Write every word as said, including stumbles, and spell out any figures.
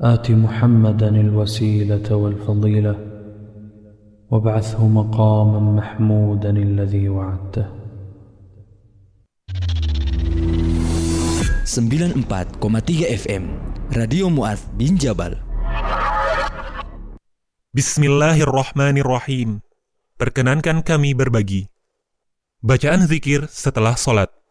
آت محمدا الوسيلة والفضيلة وابعثه مقاما محمودا الذي وعدته. sembilan puluh empat koma tiga F M Radio Mu'adz bin Jabal. Bismillahirrahmanirrahim. Perkenankan kami berbagi bacaan zikir setelah sholat.